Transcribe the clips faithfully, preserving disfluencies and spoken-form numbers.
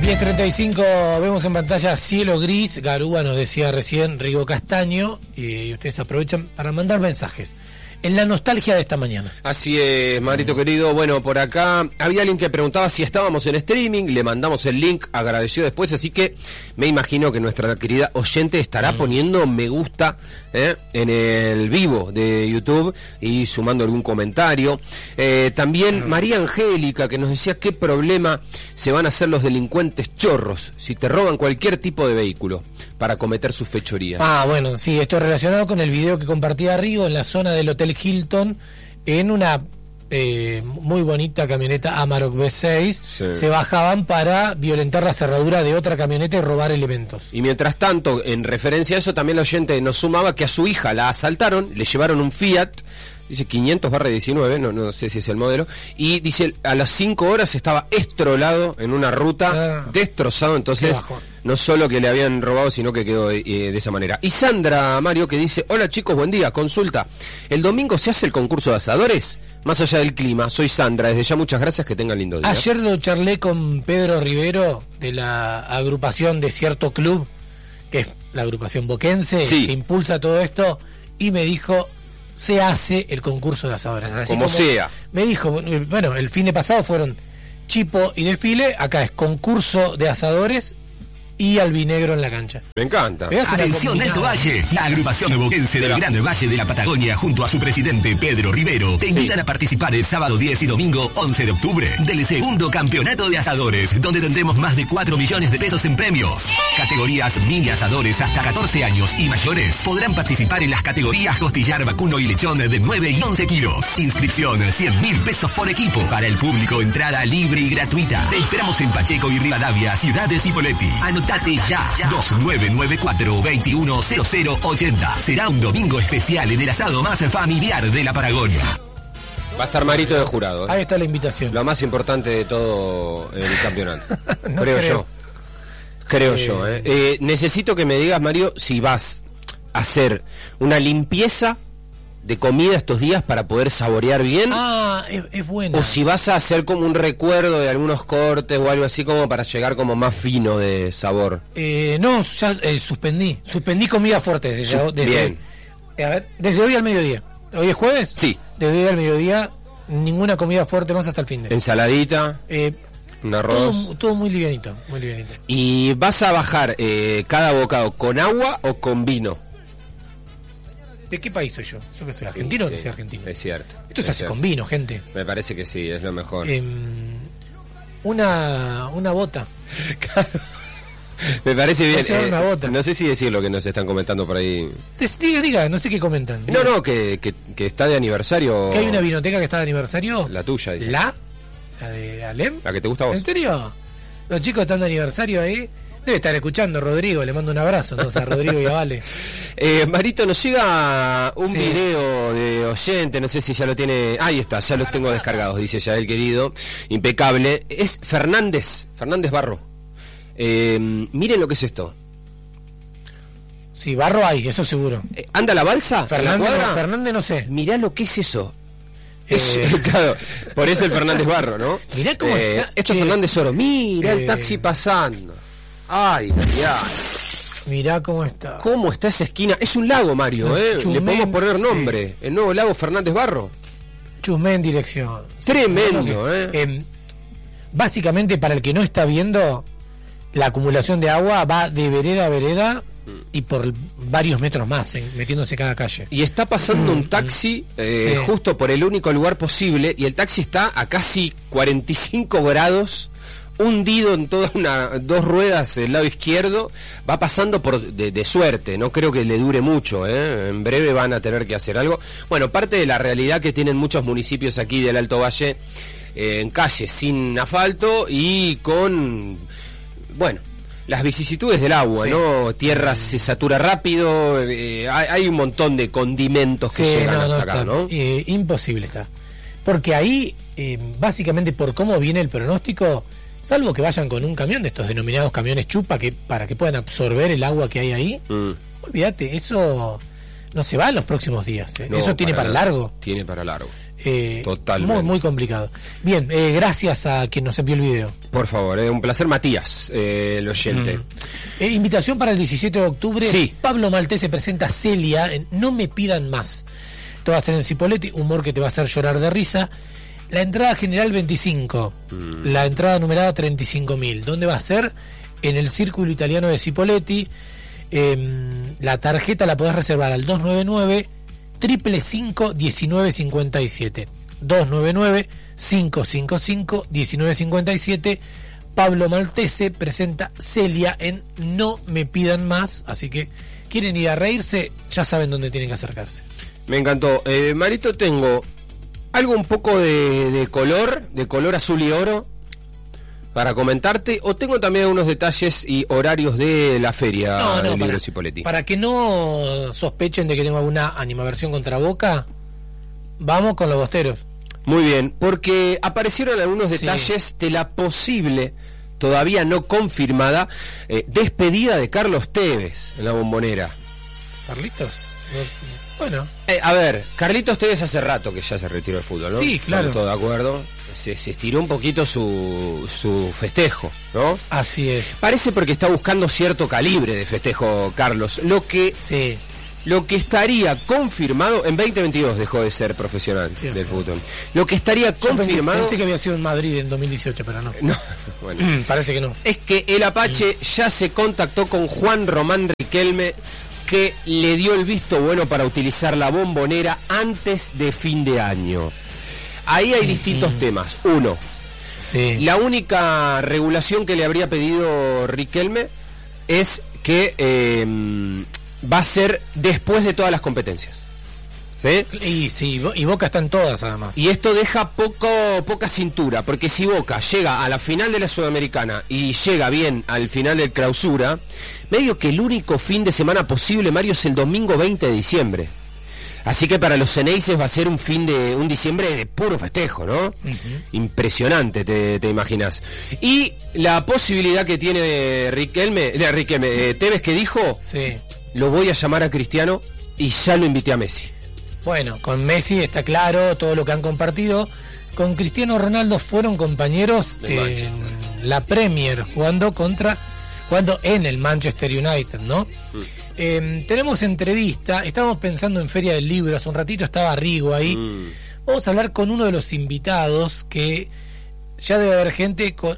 diez treinta y cinco, vemos en pantalla cielo gris, Garúa nos decía recién, Rigo Castaño, y ustedes aprovechan para mandar mensajes en la nostalgia de esta mañana. Así es, Marito querido. Bueno, por acá había alguien que preguntaba si estábamos en streaming, le mandamos el link, agradeció después, así que me imagino que nuestra querida oyente estará mm. poniendo me gusta ¿eh? en el vivo de YouTube y sumando algún comentario. Eh, también mm. María Angélica, que nos decía qué problema se van a hacer los delincuentes chorros si te roban cualquier tipo de vehículo para cometer sus fechorías. Ah, bueno, sí, esto es relacionado con el video que compartía Rigo en la zona del Hotel Hilton, en una eh, muy bonita camioneta Amarok V seis, sí. Se bajaban para violentar la cerradura de otra camioneta y robar elementos. Y mientras tanto, en referencia a eso, también la oyente nos sumaba que a su hija la asaltaron, le llevaron un Fiat, dice quinientos barra diecinueve, no, no sé si es el modelo, y dice a las cinco horas estaba estrolado en una ruta, ah, destrozado, entonces no solo que le habían robado, sino que quedó eh, de esa manera. Y Sandra Mario que dice, hola chicos, buen día, consulta, ¿el domingo se hace el concurso de asadores? Más allá del clima, soy Sandra, desde ya muchas gracias, que tengan lindo día. Ayer lo charlé con Pedro Rivero, de la agrupación de cierto club, que es la agrupación boquense, sí, que impulsa todo esto, y me dijo... se hace el concurso de asadores. Así como, como sea. Me dijo, bueno, el fin de pasado fueron chipo y desfile, acá es concurso de asadores y albinegro en la cancha. Me encanta. Atención del Valle, la agrupación boquense del Gran Valle de la Patagonia junto a su presidente Pedro Rivero te invitan sí. a participar el sábado diez y domingo once de octubre del segundo campeonato de asadores, donde tendremos más de cuatro millones de pesos en premios. Categorías mini asadores hasta catorce años y mayores podrán participar en las categorías costillar, vacuno y lechón de nueve y once kilos. Inscripción cien mil pesos por equipo. Para el público, entrada libre y gratuita. Te esperamos en Pacheco y Rivadavia, Ciudad de Cipolletti. Anotate ya, dos nueve nueve cuatro, dos uno cero cero ocho cero. Será un domingo especial en el asado más familiar de la Patagonia. Va a estar Marito de jurado. ¿eh? Ahí está la invitación. Lo más importante de todo el campeonato. no creo, creo yo. Creo eh... yo. ¿eh? Eh, necesito que me digas, Mario, si vas a hacer una limpieza de comida estos días para poder saborear bien. Ah, es, es buena. O si vas a hacer como un recuerdo de algunos cortes o algo así como para llegar como más fino de sabor. Eh, no, ya eh, suspendí. Suspendí comida fuerte. Desde, Su desde, bien. A ver, desde hoy al mediodía. ¿Hoy es jueves? Sí. Desde hoy al mediodía, ninguna comida fuerte más hasta el fin de. Ensaladita. Eh, un arroz. Todo, todo muy livianito, muy livianito. ¿Y vas a bajar eh, cada bocado con agua o con vino? ¿De qué país soy yo? ¿Yo que soy argentino sí, o no soy argentino? Es cierto. Esto es se hace cierto. con vino, gente. Me parece que sí, es lo mejor. Eh, una, una bota. Me parece bien. Eh, una bota. No sé si decir lo que nos están comentando por ahí. Diga, diga, no sé qué comentan. No, no, que, que, que está de aniversario. ¿Que hay una vinoteca que está de aniversario? La tuya, dice. ¿La? ¿La de Alem? ¿La que te gusta a vos? ¿En serio? Los chicos están de aniversario ahí. Debe estar escuchando Rodrigo, le mando un abrazo entonces a Rodrigo y a Vale. Eh, Marito, nos llega un sí. video de oyente, no sé si ya lo tiene. Ahí está, ya los tengo descargados, dice ya el querido. Impecable. Es Fernández, Fernández Barro. Eh, miren lo que es esto. Sí, barro hay, eso seguro. Eh, ¿Anda la balsa? Fernández, ¿La no, Fernández no sé. Mirá lo que es eso. Eh... Es, claro, por eso el Fernández Barro, ¿no? Mirá cómo eh, está. Esto es Fernández Oro. Mira eh... el taxi pasando. Ay, ay, ay. Mirá cómo está. ¿Cómo está esa esquina? Es un lago, Mario, ¿eh? Chumén, le podemos poner nombre. Sí. El nuevo lago Fernández Barro. Chusmé en dirección. Tremendo, que, ¿eh? eh. Básicamente, para el que no está viendo, la acumulación de agua va de vereda a vereda y por varios metros más, eh, metiéndose cada calle. Y está pasando un taxi eh, sí. justo por el único lugar posible, y el taxi está a casi cuarenta y cinco grados, hundido en todas una, dos ruedas del lado izquierdo, va pasando por de, de suerte, no creo que le dure mucho, ¿eh? En breve van a tener que hacer algo. Bueno, parte de la realidad que tienen muchos municipios aquí del Alto Valle, eh, en calles sin asfalto y con, bueno, las vicisitudes del agua, sí. ¿no? Tierra se satura rápido, eh, hay, hay un montón de condimentos que sí, llegan no, hasta no, acá, está, ¿no? Eh, imposible está. Porque ahí, eh, básicamente por cómo viene el pronóstico, salvo que vayan con un camión de estos denominados camiones chupa, que para que puedan absorber el agua que hay ahí, mm. olvídate, eso no se va en los próximos días, ¿eh? No, eso tiene para, para largo. Tiene para largo. Eh, Totalmente. Muy, muy complicado. Bien, eh, gracias a quien nos envió el video. Por favor, es eh, un placer, Matías, eh, el oyente. Mm. Eh, invitación para el diecisiete de octubre. Sí. Pablo Maltés presenta Celia en No me pidan más. Esto va a ser en Cipolletti, humor que te va a hacer llorar de risa. La entrada general veinticinco, mm. la entrada numerada treinta y cinco mil. ¿Dónde va a ser? En el Círculo Italiano de Cipolletti. Eh, la tarjeta la podés reservar al dos nueve nueve, cinco cinco cinco, uno nueve cinco siete. dos nueve nueve, cinco cinco cinco, uno nueve cinco siete. Pablo Maltese presenta Celia en No me pidan más. Así que quieren ir a reírse, ya saben dónde tienen que acercarse. Me encantó. Eh, Marito, tengo algo un poco de, de color, de color azul y oro para comentarte, o tengo también unos detalles y horarios de la feria no, no, del libro para, Cipolletti. Para que no sospechen de que tengo alguna animaversión contra Boca, vamos con los bosteros. Muy bien, porque aparecieron algunos detalles sí. de la posible, todavía no confirmada, eh, despedida de Carlos Tevez en la Bombonera. ¿Carlitos? Bueno. Eh, a ver, Carlitos Tevez hace rato que ya se retiró del fútbol, ¿no? Sí, claro. Estamos todos de acuerdo. Se, se estiró un poquito su, su festejo, ¿no? Así es. Parece porque está buscando cierto calibre de festejo, Carlos. Lo que, sí. lo que estaría confirmado, en veinte veintidós dejó de ser profesional sí, del sí. fútbol. Lo que estaría Yo confirmado... Pensé que había sido en Madrid en dos mil dieciocho, pero no. No, bueno. Parece que no. Es que el Apache mm. ya se contactó con Juan Román Riquelme, que le dio el visto bueno para utilizar la Bombonera antes de fin de año. Ahí hay distintos mm. temas. Uno, sí. la única regulación que le habría pedido Riquelme es que eh, va a ser después de todas las competencias. ¿Sí? Y, sí, y Boca está en todas además. Y esto deja poco poca cintura, porque si Boca llega a la final de la Sudamericana y llega bien al final del Clausura, medio que el único fin de semana posible, Mario, es el domingo veinte de diciembre. Así que para los Ceneices va a ser un fin de un diciembre de puro festejo, ¿no? Uh-huh. Impresionante, te, te imaginas. Y la posibilidad que tiene Riquelme, de Riquelme, eh, Tevez, que dijo, sí. lo voy a llamar a Cristiano y ya lo invité a Messi. Bueno, con Messi está claro todo lo que han compartido. Con Cristiano Ronaldo fueron compañeros en la Premier, jugando contra, jugando en el Manchester United, ¿no? Mm. Eh, tenemos entrevista, estamos pensando en Feria del Libro, hace un ratito estaba Rigo ahí. Mm. Vamos a hablar con uno de los invitados que ya debe haber gente con,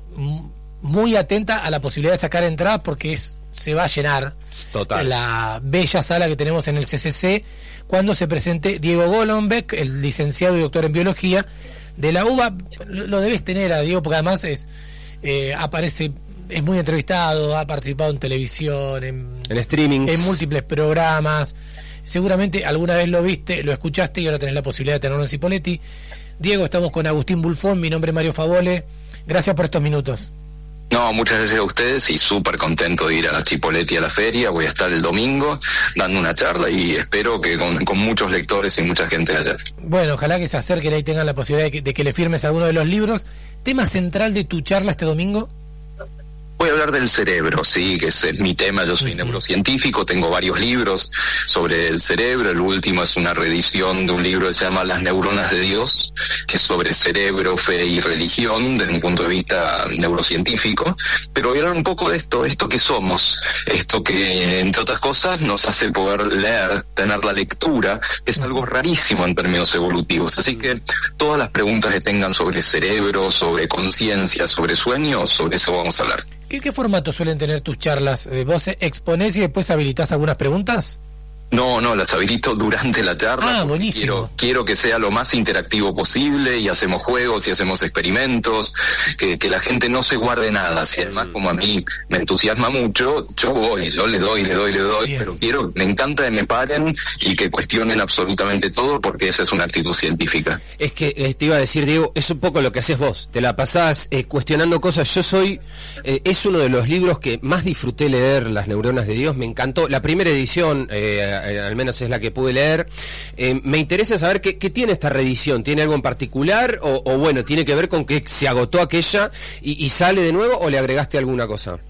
muy atenta a la posibilidad de sacar entradas porque es, se va a llenar Total. la bella sala que tenemos en el C C C cuando se presente Diego Golombek, el licenciado y doctor en biología de la U B A. Lo debes tener a Diego porque además es eh, aparece, es muy entrevistado, ha participado en televisión, en, en streaming, en múltiples programas. Seguramente alguna vez lo viste, lo escuchaste y ahora tenés la posibilidad de tenerlo en Cipolletti. Diego, estamos con Agustín Bulfón, mi nombre es Mario Favole. Gracias por estos minutos. No, muchas gracias a ustedes y súper contento de ir a Cipolletti a la feria. Voy a estar el domingo dando una charla y espero que con, con muchos lectores y mucha gente allá. Bueno, ojalá que se acerquen y tengan la posibilidad de que, de que le firmes alguno de los libros. ¿Tema central de tu charla este domingo? Voy a hablar del cerebro, sí, que es, es mi tema. Yo soy uh-huh. neurocientífico, tengo varios libros sobre el cerebro. El último es una reedición de un libro que se llama Las neuronas de Dios, que es sobre cerebro, fe y religión desde un punto de vista neurocientífico. Pero voy a hablar un poco de esto, esto que somos, esto que, entre otras cosas, nos hace poder leer, tener la lectura, que es algo rarísimo en términos evolutivos. Así que todas las preguntas que tengan sobre cerebro, sobre conciencia, sobre sueños, sobre eso vamos a hablar. ¿Qué, ¿Qué formato suelen tener tus charlas? ¿Vos exponés y después habilitás algunas preguntas? No, no, las habilito durante la charla. Ah, buenísimo. Quiero, quiero que sea lo más interactivo posible y hacemos juegos y hacemos experimentos, que, que la gente no se guarde nada. Si además, como a mí me entusiasma mucho, yo voy, yo le doy, le doy, le doy, Bien. Pero quiero, me encanta que me paren y que cuestionen absolutamente todo porque esa es una actitud científica. Es que eh, te iba a decir, Diego, es un poco lo que haces vos, te la pasás eh, cuestionando cosas. Yo soy, eh, es uno de los libros que más disfruté leer, Las neuronas de Dios, me encantó. La primera edición, eh, al menos es la que pude leer. Eh, me interesa saber qué, qué tiene esta reedición. ¿Tiene algo en particular? O, o bueno, ¿tiene que ver con que se agotó aquella y, y sale de nuevo o le agregaste alguna cosa?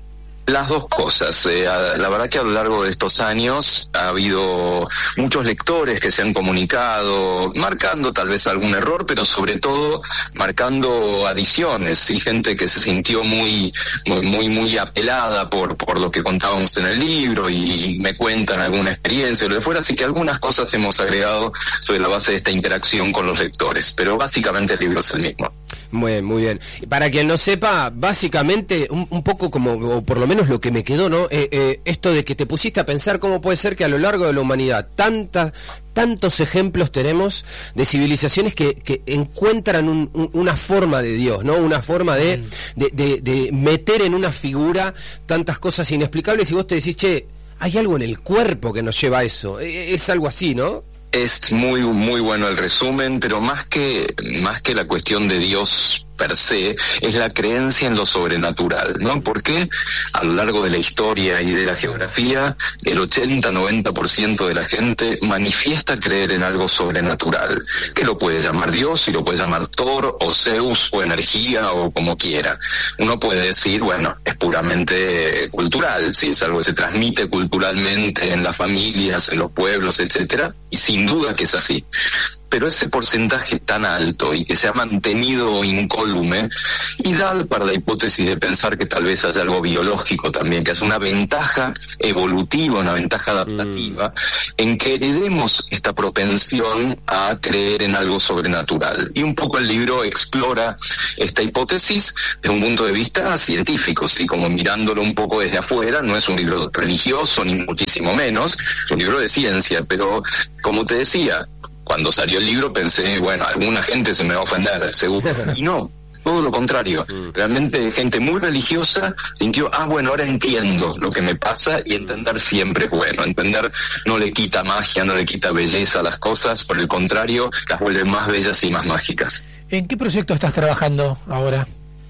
Las dos cosas. Eh, la verdad que a lo largo de estos años ha habido muchos lectores que se han comunicado, marcando tal vez algún error, pero sobre todo marcando adiciones, y gente que se sintió muy, muy, muy, muy apelada por, por lo que contábamos en el libro, y, y me cuentan alguna experiencia o lo de fuera, así que algunas cosas hemos agregado sobre la base de esta interacción con los lectores, pero básicamente el libro es el mismo. Muy bien, muy bien. Para quien no sepa, básicamente, un, un poco como, o por lo menos lo que me quedó, ¿no? Eh, eh, esto de que te pusiste a pensar cómo puede ser que a lo largo de la humanidad tanta, tantos ejemplos tenemos de civilizaciones que, que encuentran un, un, una forma de Dios, ¿no? Una forma de, mm. de, de, de meter en una figura tantas cosas inexplicables, y vos te decís, che, hay algo en el cuerpo que nos lleva a eso. Eh, es algo así, ¿no? Es muy muy bueno el resumen, pero más que más que la cuestión de Dios per se, es la creencia en lo sobrenatural, ¿no? Porque a lo largo de la historia y de la geografía, el ochenta a noventa por ciento de la gente manifiesta creer en algo sobrenatural, que lo puede llamar Dios, y lo puede llamar Thor, o Zeus, o energía, o como quiera. Uno puede decir, bueno, es puramente cultural, si es algo que se transmite culturalmente en las familias, en los pueblos, etcétera, y sin duda que es así. Pero ese porcentaje tan alto y que se ha mantenido incólume, y da para la hipótesis de pensar que tal vez haya algo biológico también, que es una ventaja evolutiva, una ventaja adaptativa, mm. en que heredemos esta propensión a creer en algo sobrenatural. Y un poco el libro explora esta hipótesis desde un punto de vista científico, ¿sí? Como mirándolo un poco desde afuera. No es un libro religioso, ni muchísimo menos, es un libro de ciencia, pero como te decía, cuando salió el libro pensé, bueno, alguna gente se me va a ofender, seguro. Y no, todo lo contrario. Realmente gente muy religiosa sintió, ah, bueno, ahora entiendo lo que me pasa, y entender siempre es bueno. Entender no le quita magia, no le quita belleza a las cosas, por el contrario, las vuelve más bellas y más mágicas. ¿En qué proyecto estás trabajando ahora?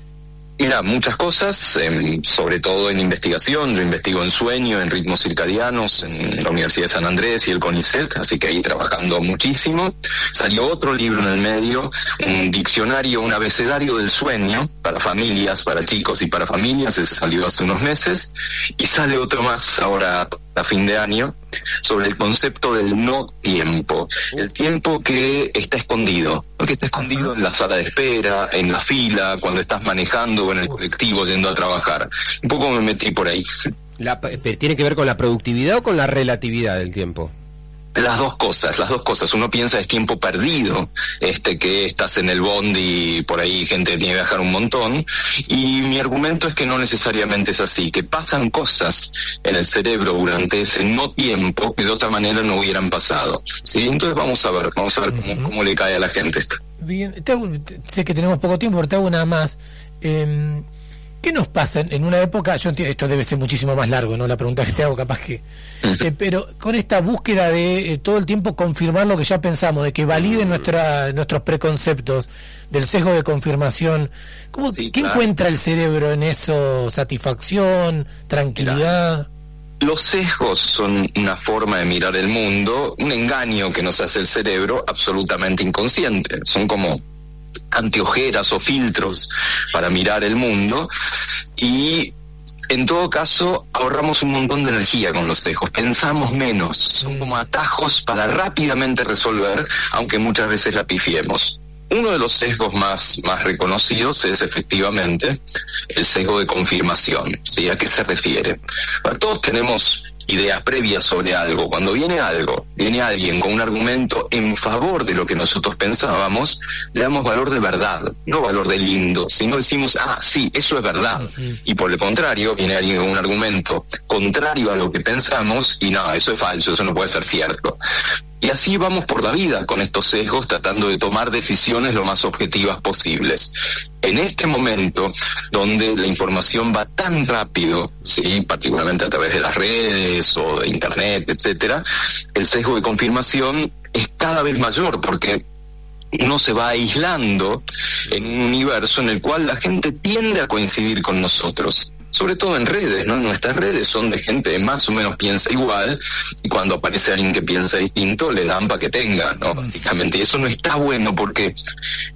Mira, muchas cosas, eh, sobre todo en investigación. Yo investigo en sueño, en ritmos circadianos, en la Universidad de San Andrés y el CONICET, así que ahí trabajando muchísimo. Salió otro libro en el medio, un diccionario, un abecedario del sueño, para familias, para chicos y para familias, ese salió hace unos meses. Y sale otro más ahora a fin de año, sobre el concepto del no tiempo, el tiempo que está escondido, porque está escondido en la sala de espera, en la fila, cuando estás manejando o en el colectivo yendo a trabajar. Un poco me metí por ahí. La, ¿Tiene que ver con la productividad o con la relatividad del tiempo? Las dos cosas, las dos cosas. Uno piensa es tiempo perdido, este que estás en el bondi y por ahí gente tiene que viajar un montón, y mi argumento es que no necesariamente es así, que pasan cosas en el cerebro durante ese no tiempo que de otra manera no hubieran pasado. ¿Sí? Entonces vamos a ver, vamos a ver cómo, cómo le cae a la gente esto. Bien, te hago, sé que tenemos poco tiempo, pero te hago nada más. Eh, ¿Qué nos pasa en una época? Yo entiendo, esto debe ser muchísimo más largo, ¿no? La pregunta que te hago, capaz que... Eh, pero con esta búsqueda de eh, todo el tiempo confirmar lo que ya pensamos, de que validen nuestra, nuestros preconceptos, del sesgo de confirmación, ¿cómo, sí, ¿qué claro. encuentra el cerebro en eso? ¿Satisfacción? ¿Tranquilidad? Mira, los sesgos son una forma de mirar el mundo, un engaño que nos hace el cerebro absolutamente inconsciente. Son como anteojeras o filtros para mirar el mundo, y en todo caso ahorramos un montón de energía con los sesgos, pensamos menos, son como atajos para rápidamente resolver, aunque muchas veces la pifiemos. Uno de los sesgos más, más reconocidos es efectivamente el sesgo de confirmación. ¿Sí? ¿A qué se refiere? Bueno, todos tenemos ideas previas sobre algo. Cuando viene algo, viene alguien con un argumento en favor de lo que nosotros pensábamos, le damos valor de verdad, no valor de lindo, sino decimos, ah, sí, eso es verdad. Uh-huh. Y por el contrario, viene alguien con un argumento contrario a lo que pensamos, y no, eso es falso, eso no puede ser cierto. Y así vamos por la vida con estos sesgos, tratando de tomar decisiones lo más objetivas posibles. En este momento, donde la información va tan rápido, sí, particularmente a través de las redes o de internet, etcétera, el sesgo de confirmación es cada vez mayor, porque uno se va aislando en un universo en el cual la gente tiende a coincidir con nosotros. Sobre todo en redes, ¿no? Nuestras redes son de gente que más o menos piensa igual, y cuando aparece alguien que piensa distinto, le dan para que tenga, ¿no? Básicamente, y eso no está bueno, porque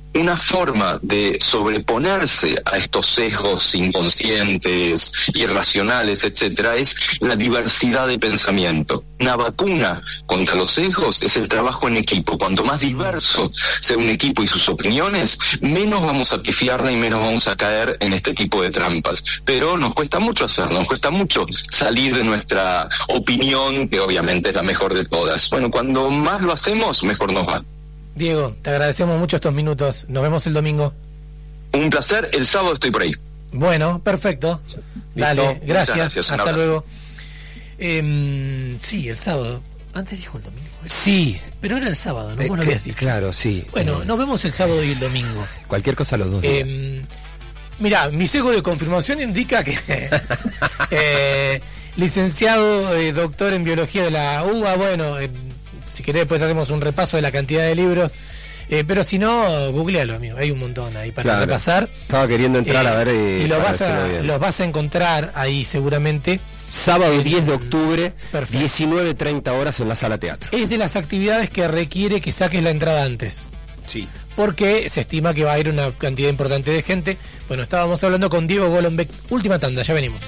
una forma de sobreponerse a estos sesgos inconscientes, irracionales, etcétera, es la diversidad de pensamiento. Una vacuna contra los sesgos es el trabajo en equipo. Cuanto más diverso sea un equipo y sus opiniones, menos vamos a pifiarla y menos vamos a caer en este tipo de trampas. Pero nos cuesta mucho hacerlo, nos cuesta mucho salir de nuestra opinión, que obviamente es la mejor de todas. Bueno, cuando más lo hacemos, mejor nos va. Diego, te agradecemos mucho estos minutos. Nos vemos el domingo. Un placer. El sábado estoy por ahí. Bueno, perfecto. Dale, Listo. gracias. gracias Hasta luego. Eh, sí, el sábado. Antes dijo el domingo. Sí. Pero era el sábado, ¿no? Eh, Vos lo que, habías dicho. Claro, sí. Bueno, eh, nos vemos el sábado y el domingo. Cualquier cosa los dos días. Eh, Mirá, mi sesgo de confirmación indica que eh, licenciado, eh, doctor en biología de la U B A, bueno, eh, si querés después hacemos un repaso de la cantidad de libros, eh, pero si no, googlealo, amigo, hay un montón ahí para claro. repasar. Estaba queriendo entrar eh, a ver eh, y lo para vas, a, decirlo bien. los vas a encontrar ahí seguramente. Sábado eh, diez de octubre, perfecto. diecinueve treinta horas en la sala teatro. Es de las actividades que requiere que saques la entrada antes. Sí. Porque se estima que va a ir una cantidad importante de gente. Bueno, estábamos hablando con Diego Golombek. Última tanda, ya venimos.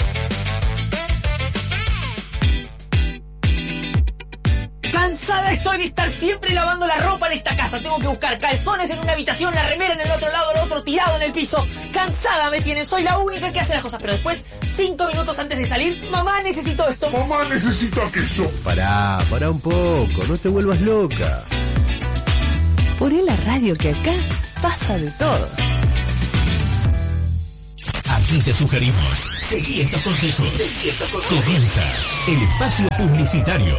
Cansada estoy de estar siempre lavando la ropa en esta casa. Tengo que buscar calzones en una habitación, la remera en el otro lado, el otro tirado en el piso. Cansada me tienen, soy la única que hace las cosas. Pero después, cinco minutos antes de salir, mamá, necesito esto. Mamá, necesito aquello. Pará, pará un poco, no te vuelvas loca. Poné la radio que acá pasa de todo. Aquí te sugerimos. Seguí estos consejos. Comienza el espacio publicitario.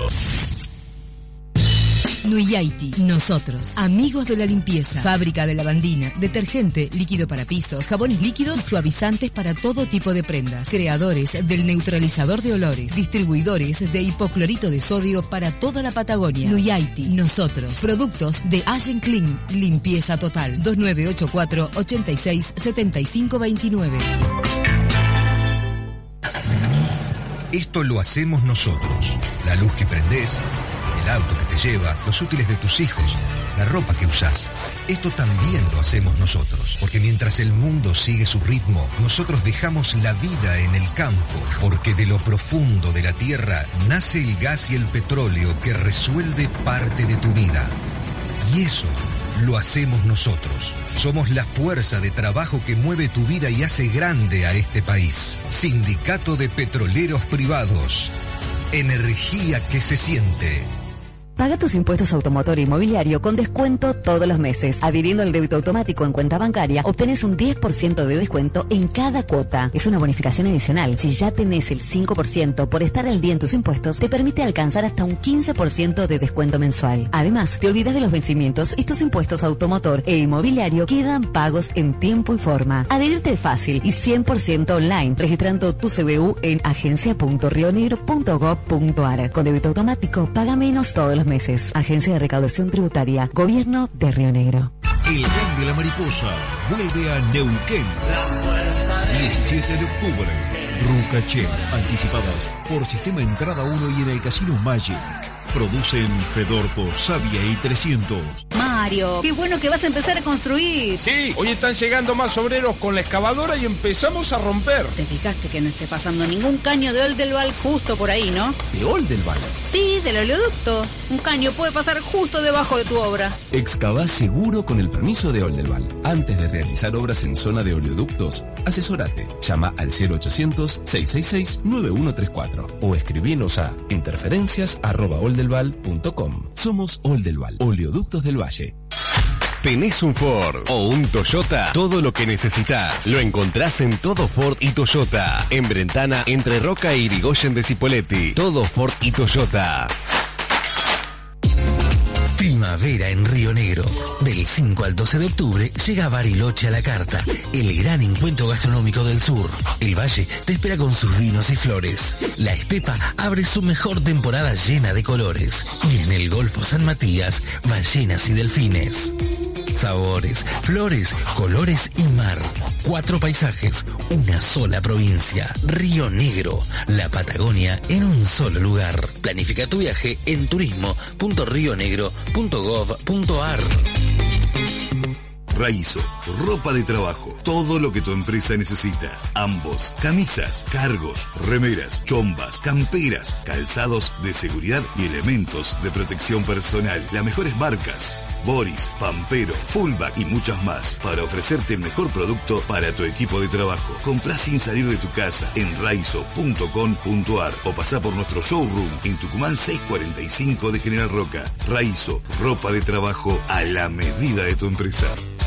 Nuyaiti, nosotros, amigos de la limpieza, fábrica de lavandina, detergente, líquido para pisos, jabones líquidos, suavizantes para todo tipo de prendas, creadores del neutralizador de olores, distribuidores de hipoclorito de sodio para toda la Patagonia. Nuyaiti, nosotros, productos de Ashen Clean, limpieza total, dos nueve ocho cuatro, ochenta y seis, setenta y cinco veintinueve. Esto lo hacemos nosotros. La luz que prendés, el auto que te lleva, los útiles de tus hijos, la ropa que usás. Esto también lo hacemos nosotros, porque mientras el mundo sigue su ritmo, nosotros dejamos la vida en el campo, porque de lo profundo de la tierra nace el gas y el petróleo que resuelve parte de tu vida. Y eso lo hacemos nosotros. Somos la fuerza de trabajo que mueve tu vida y hace grande a este país. Sindicato de Petroleros Privados. Energía que se siente. Paga tus impuestos automotor e inmobiliario con descuento todos los meses. Adhiriendo al débito automático en cuenta bancaria, obtenés un diez por ciento de descuento en cada cuota. Es una bonificación adicional. Si ya tenés el cinco por ciento por estar al día en tus impuestos, te permite alcanzar hasta un quince por ciento de descuento mensual. Además, te olvidas de los vencimientos y tus impuestos automotor e inmobiliario quedan pagos en tiempo y forma. Adherirte es fácil y cien por ciento online, registrando tu C B U en agencia punto rionegro punto gob punto ar. Con débito automático, paga menos todos los meses. Agencia de Recaudación Tributaria, Gobierno de Río Negro. El Tren de la Mariposa vuelve a Neuquén. diecisiete de octubre. Rucaché, anticipadas por Sistema Entrada uno y en el Casino Magic. Producen Fedorpo, Sabia y trescientos. Mario, qué bueno que vas a empezar a construir. Sí, hoy están llegando más obreros con la excavadora y empezamos a romper. Te fijaste que no esté pasando ningún caño de Oldelval justo por ahí, ¿no? ¿De Oldelval? Sí, del oleoducto. Un caño puede pasar justo debajo de tu obra. Excavá seguro con el permiso de Oldelval. Antes de realizar obras en zona de oleoductos, asesorate. Llama al cero ochocientos, seiscientos sesenta y seis, noventa y uno treinta y cuatro o escribinos a interferencias arroba oldelval punto com. Somos Oldelval, Oleoductos del Valle. ¿Tenés un Ford o un Toyota? Todo lo que necesitas lo encontrás en Todo Ford y Toyota. En Brentana, entre Roca e Irigoyen de Cipolletti. Todo Ford y Toyota. Primavera en Río Negro. Del cinco al doce de octubre llega Bariloche a la carta, el gran encuentro gastronómico del sur. El Valle te espera con sus vinos y flores. La Estepa abre su mejor temporada llena de colores. Y en el Golfo San Matías, ballenas y delfines. Sabores, flores, colores y mar. Cuatro paisajes, una sola provincia. Río Negro, la Patagonia en un solo lugar. Planifica tu viaje en turismo punto rionegro punto gob punto ar. Raizo, ropa de trabajo, todo lo que tu empresa necesita. Ambos, camisas, cargos, remeras, chombas, camperas, calzados de seguridad y elementos de protección personal. Las mejores marcas, Boris, Pampero, Fullback y muchas más, para ofrecerte el mejor producto para tu equipo de trabajo. Comprá sin salir de tu casa en raizo punto com punto ar o pasá por nuestro showroom en Tucumán seiscientos cuarenta y cinco de General Roca. Raizo, ropa de trabajo a la medida de tu empresa.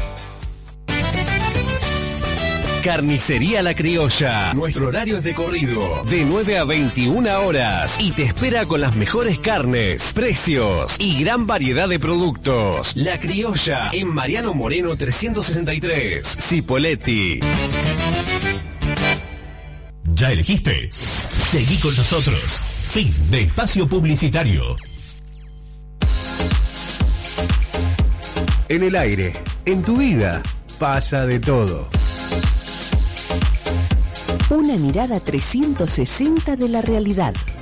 Carnicería La Criolla. Nuestro horario es de corrido, de nueve a veintiuna horas. Y te espera con las mejores carnes, precios y gran variedad de productos. La Criolla, en Mariano Moreno trescientos sesenta y tres, Cipolletti. ¿Ya elegiste? Seguí con nosotros. Fin de espacio publicitario. En el aire, en tu vida, pasa de todo. Una mirada trescientos sesenta de la realidad.